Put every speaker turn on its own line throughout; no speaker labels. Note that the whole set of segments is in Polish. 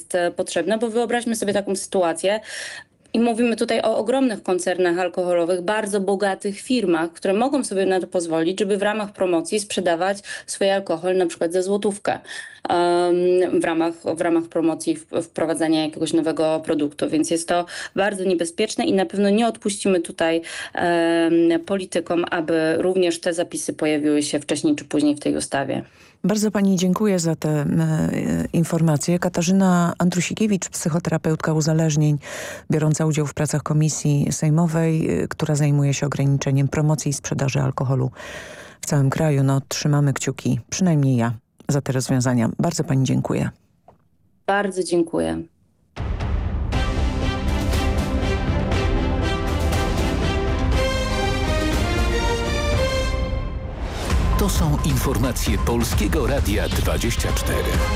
jest potrzebne, bo wyobraźmy sobie taką sytuację, i mówimy tutaj o ogromnych koncernach alkoholowych, bardzo bogatych firmach, które mogą sobie na to pozwolić, żeby w ramach promocji sprzedawać swój alkohol na przykład za złotówkę w ramach promocji wprowadzania jakiegoś nowego produktu. Więc jest to bardzo niebezpieczne i na pewno nie odpuścimy tutaj politykom, aby również te zapisy pojawiły się wcześniej czy później w tej ustawie.
Bardzo pani dziękuję za te informacje. Katarzyna Andrusikiewicz, psychoterapeutka uzależnień, biorąca udział w pracach Komisji Sejmowej, która zajmuje się ograniczeniem promocji i sprzedaży alkoholu w całym kraju. No, trzymamy kciuki, przynajmniej ja, za te rozwiązania. Bardzo pani dziękuję.
Bardzo dziękuję.
To są informacje Polskiego Radia 24.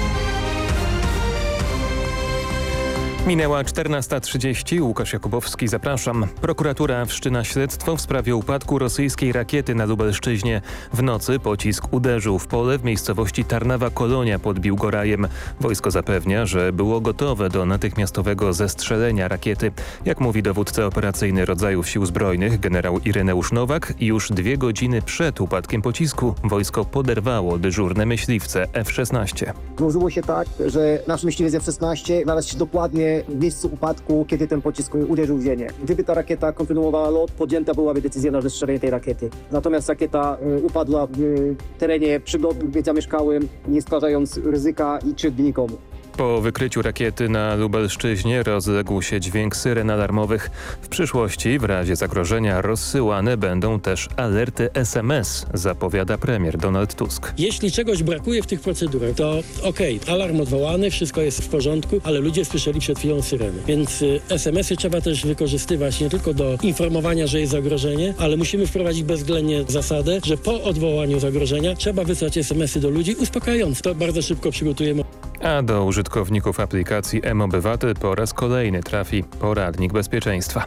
Minęła 14:30. Łukasz Jakubowski, zapraszam. Prokuratura wszczyna śledztwo w sprawie upadku rosyjskiej rakiety na Lubelszczyźnie. W nocy pocisk uderzył w pole w miejscowości Tarnawa-Kolonia pod Biłgorajem. Wojsko zapewnia, że było gotowe do natychmiastowego zestrzelenia rakiety. Jak mówi dowódca operacyjny rodzajów Sił Zbrojnych generał Ireneusz Nowak, już 2 godziny przed upadkiem pocisku wojsko poderwało dyżurne myśliwce F-16.
Złożyło się tak, że nasz myśliwiec F-16 znalazł się dokładnie w miejscu upadku, kiedy ten pocisk uderzył w ziemię. Gdyby ta rakieta kontynuowała lot, podjęta byłaby decyzja na zestrzelenie tej rakiety. Natomiast rakieta upadła w terenie przygodnym, gdzie zamieszkałym, nie stwarzając ryzyka i krzywdy nikomu.
Po wykryciu rakiety na Lubelszczyźnie rozległ się dźwięk syren alarmowych. W przyszłości w razie zagrożenia rozsyłane będą też alerty SMS, zapowiada premier Donald Tusk.
Jeśli czegoś brakuje w tych procedurach, to alarm odwołany, wszystko jest w porządku, ale ludzie słyszeli przed chwilą syreny. Więc SMS-y trzeba też wykorzystywać nie tylko do informowania, że jest zagrożenie, ale musimy wprowadzić bezwzględnie zasadę, że po odwołaniu zagrożenia trzeba wysłać SMS-y do ludzi uspokajając. To bardzo szybko przygotujemy.
A do użytkowników aplikacji mObywatel po raz kolejny trafi poradnik bezpieczeństwa.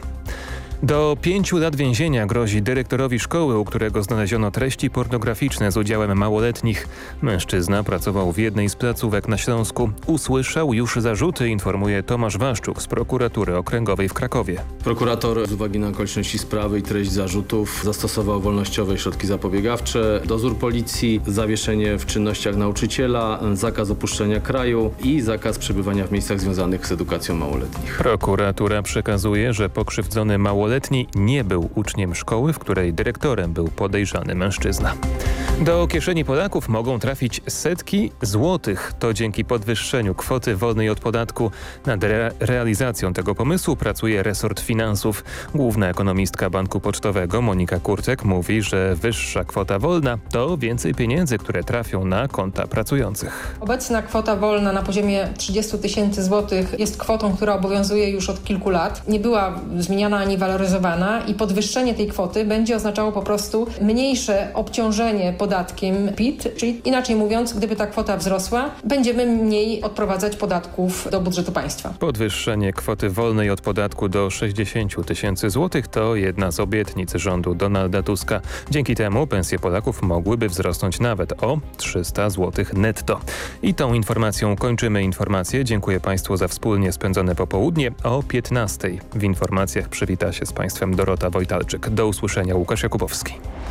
Do 5 lat więzienia grozi dyrektorowi szkoły, u którego znaleziono treści pornograficzne z udziałem małoletnich. Mężczyzna pracował w jednej z placówek na Śląsku. Usłyszał już zarzuty, informuje Tomasz Waszczuk z prokuratury okręgowej w Krakowie.
Prokurator z uwagi na okoliczności sprawy i treść zarzutów zastosował wolnościowe środki zapobiegawcze, dozór policji, zawieszenie w czynnościach nauczyciela, zakaz opuszczenia kraju i zakaz przebywania w miejscach związanych z edukacją małoletnich.
Prokuratura przekazuje, że pokrzywdzony małoletni nie był uczniem szkoły, w której dyrektorem był podejrzany mężczyzna. Do kieszeni Polaków mogą trafić setki złotych. To dzięki podwyższeniu kwoty wolnej od podatku. Nad realizacją tego pomysłu pracuje resort finansów. Główna ekonomistka Banku Pocztowego Monika Kurtek mówi, że wyższa kwota wolna to więcej pieniędzy, które trafią na konta pracujących.
Obecna kwota wolna na poziomie 30 000 złotych jest kwotą, która obowiązuje już od kilku lat. Nie była zmieniana ani waloryzowana i podwyższenie tej kwoty będzie oznaczało po prostu mniejsze obciążenie podatkiem PIT, czyli inaczej mówiąc, gdyby ta kwota wzrosła, będziemy mniej odprowadzać podatków do budżetu państwa.
Podwyższenie kwoty wolnej od podatku do 60 000 złotych to jedna z obietnic rządu Donalda Tuska. Dzięki temu pensje Polaków mogłyby wzrosnąć nawet o 300 złotych netto. I tą informacją kończymy informację. Dziękuję Państwu za wspólnie spędzone popołudnie. O 15:00 w informacjach przywita się z Państwem Dorota Wojtalczyk. Do usłyszenia, Łukasz Jakubowski.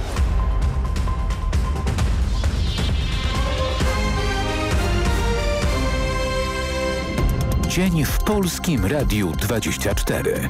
Dzień w Polskim Radiu 24.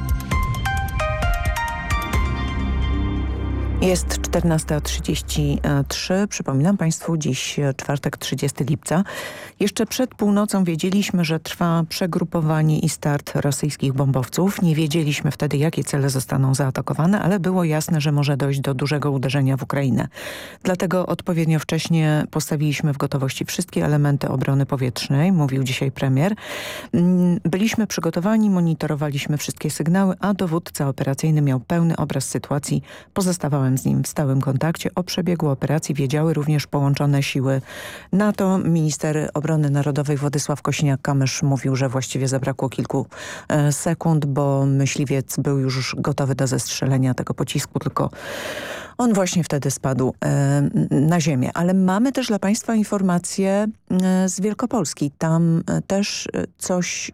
Jest 14:33. Przypominam Państwu, dziś czwartek, 30 lipca. Jeszcze przed północą wiedzieliśmy, że trwa przegrupowanie i start rosyjskich bombowców. Nie wiedzieliśmy wtedy, jakie cele zostaną zaatakowane, ale było jasne, że może dojść do dużego uderzenia w Ukrainę. Dlatego odpowiednio wcześnie postawiliśmy w gotowości wszystkie elementy obrony powietrznej, mówił dzisiaj premier. Byliśmy przygotowani, monitorowaliśmy wszystkie sygnały, a dowódca operacyjny miał pełny obraz sytuacji. Pozostawałem z nim w stałym kontakcie. O przebiegu operacji wiedziały również połączone siły NATO. Minister Obrony Narodowej Władysław Kosiniak-Kamysz mówił, że właściwie zabrakło kilku sekund, bo myśliwiec był już gotowy do zestrzelenia tego pocisku, tylko on właśnie wtedy spadł na ziemię. Ale mamy też dla Państwa informacje z Wielkopolski. Tam też coś